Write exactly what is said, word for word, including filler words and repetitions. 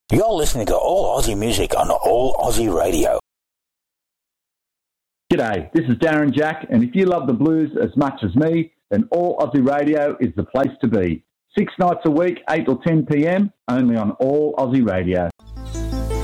You're listening to All Aussie Music on All Aussie Radio. G'day, this is Darren Jack, and if you love the blues as much as me, then All Aussie Radio is the place to be. Six nights a week, eight till ten p.m, only on All Aussie Radio.